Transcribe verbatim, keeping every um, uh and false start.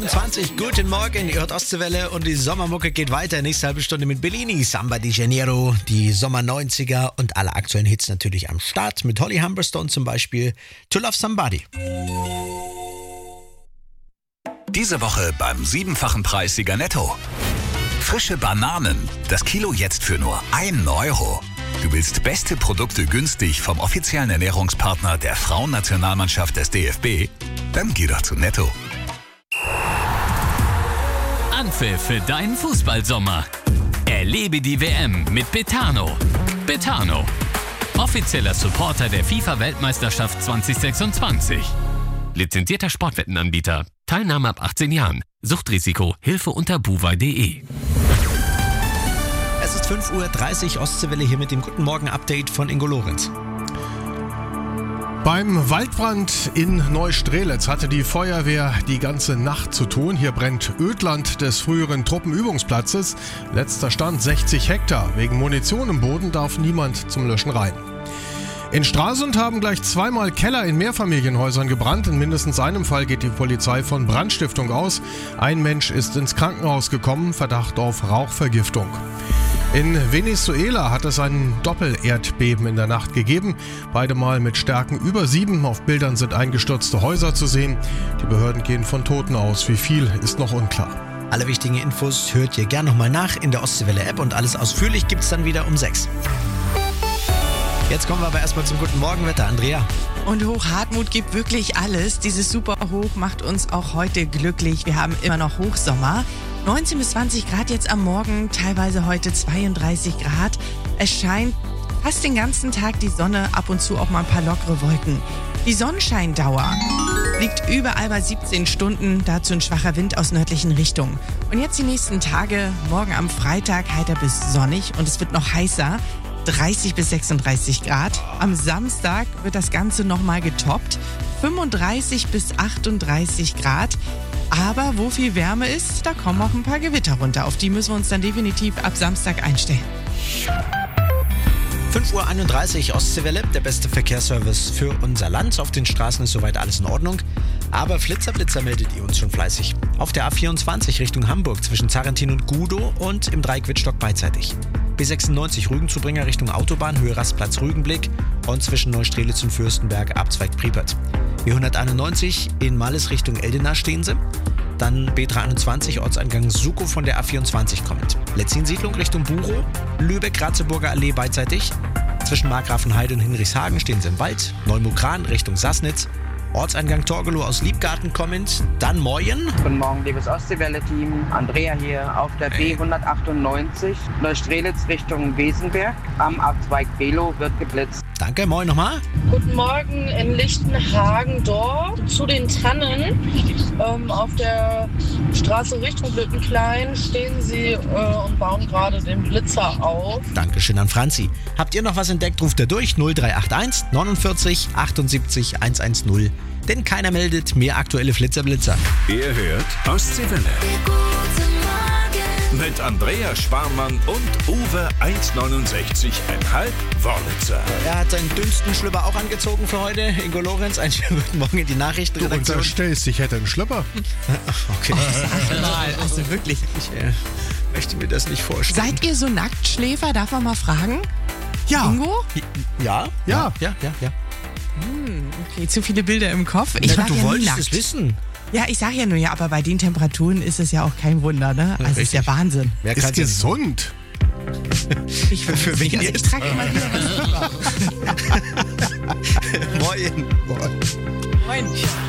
fünfundzwanzig, guten Morgen, ihr hört Ostseewelle und die Sommermucke geht weiter. Nächste halbe Stunde mit Bellini, Samba di Janeiro, die Sommer neunziger und alle aktuellen Hits natürlich am Start. Mit Holly Humberstone zum Beispiel, To Love Somebody. Diese Woche beim siebenfachen Preissieger Netto. Frische Bananen, das Kilo jetzt für nur einen Euro. Du willst beste Produkte günstig vom offiziellen Ernährungspartner der Frauennationalmannschaft des D F B? Dann geh doch zu Netto. Anpfiff für deinen Fußballsommer. Erlebe die W M mit Betano. Betano, offizieller Supporter der FIFA-Weltmeisterschaft zwanzig sechsundzwanzig. Lizenzierter Sportwettenanbieter. Teilnahme ab achtzehn Jahren. Suchtrisiko. Hilfe unter buwei punkt de. Es ist fünf Uhr dreißig, Ostseewelle hier mit dem Guten Morgen-Update von Ingo Lorenz. Beim Waldbrand in Neustrelitz hatte die Feuerwehr die ganze Nacht zu tun. Hier brennt Ödland des früheren Truppenübungsplatzes. Letzter Stand sechzig Hektar. Wegen Munition im Boden darf niemand zum Löschen rein. In Stralsund haben gleich zweimal Keller in Mehrfamilienhäusern gebrannt. In mindestens einem Fall geht die Polizei von Brandstiftung aus. Ein Mensch ist ins Krankenhaus gekommen, Verdacht auf Rauchvergiftung. In Venezuela hat es ein Doppel-Erdbeben in der Nacht gegeben. Beide Mal mit Stärken über sieben. Auf Bildern sind eingestürzte Häuser zu sehen. Die Behörden gehen von Toten aus. Wie viel ist noch unklar. Alle wichtigen Infos hört ihr gern nochmal nach in der Ostseewelle-App und alles ausführlich gibt's dann wieder um sechs. Jetzt kommen wir aber erstmal zum guten Morgenwetter. Andrea. Und Hochhartmut gibt wirklich alles. Dieses Superhoch macht uns auch heute glücklich. Wir haben immer noch Hochsommer. neunzehn bis zwanzig Grad jetzt am Morgen, teilweise heute zweiunddreißig Grad. Es scheint fast den ganzen Tag die Sonne, ab und zu auch mal ein paar lockere Wolken. Die Sonnenscheindauer liegt überall bei siebzehn Stunden, dazu ein schwacher Wind aus nördlichen Richtungen. Und jetzt die nächsten Tage, morgen am Freitag heiter bis sonnig und es wird noch heißer. dreißig bis sechsunddreißig Grad. Am Samstag wird das Ganze nochmal getoppt. fünfunddreißig bis achtunddreißig Grad. Aber wo viel Wärme ist, da kommen auch ein paar Gewitter runter. Auf die müssen wir uns dann definitiv ab Samstag einstellen. fünf Uhr einunddreißig, Ostseewelle, der beste Verkehrsservice für unser Land. Auf den Straßen ist soweit alles in Ordnung. Aber Flitzer, Blitzer meldet ihr uns schon fleißig. Auf der A vierundzwanzig Richtung Hamburg zwischen Zarentin und Gudow und im Dreieck Wittstock beidseitig. B sechsundneunzig Rügenzubringer Richtung Autobahn, Höhe Rastplatz Rügenblick und zwischen Neustrelitz und Fürstenberg Abzweig Priepert. B hunderteinundneunzig in Malles Richtung Eldena stehen sie. Dann B dreiundzwanzig Ortseingang Sukow von der A vierundzwanzig kommend. Letzin-Siedlung Richtung Burow, Lübeck-Ratzeburger Allee beidseitig. Zwischen Markgrafenheide und Hinrichshagen stehen sie im Wald. Neumukran Richtung Sassnitz. Ortseingang Torgelow aus Liebgarten kommend, dann Moyen. Guten Morgen, liebes Ostseewelle-Team. Andrea hier auf der B hundertachtundneunzig, Neustrelitz Richtung Wesenberg. Am Abzweig Below wird geblitzt. Danke, moin nochmal. Guten Morgen in Lichtenhagen-Dorf zu den Tannen. Ähm, auf der Straße Richtung Blittenklein stehen sie äh, und bauen gerade den Blitzer auf. Dankeschön an Franzi. Habt ihr noch was entdeckt, ruft er durch null drei acht eins neunundvierzig achtundsiebzig hundertzehn. Denn keiner meldet mehr aktuelle Flitzer-Blitzer. Ihr hört Ostseewelle. Mit Andrea Sparmann und Uwe eins neunundsechzig Komma fünf Wörlitzer. Er hat seinen dünnsten Schlüpper auch angezogen für heute. Ingo Lorenz, einen schönen guten Morgen in die Nachrichtenredaktion. Du unterstellst, ich hätte einen Schlüpper. Okay. Sag mal, also wirklich. Ich äh, möchte mir das nicht vorstellen. Seid ihr so Nacktschläfer? Darf man mal fragen? Ja. Ingo? Ja? Ja. Ja, ja, ja. Hm, okay, zu viele Bilder im Kopf. Ich Na, war du ja nie wolltest nackt. es wissen. Ja, ich sag ja nur, ja, aber bei den Temperaturen ist es ja auch kein Wunder, ne? Also es ist ja Wahnsinn. Wer Ist kann's denn- gesund. Ich, Für wen also ich jetzt? trage immer wieder was drüber. Moin. Moin.